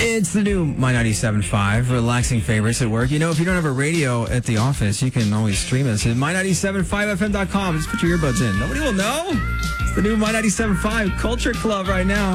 It's the new My 97.5, relaxing favorites at work. You know, if you don't have a radio at the office, you can always stream us at my975fm.com. Just put your earbuds in. Nobody will know. It's the new My 97.5 Culture Club right now.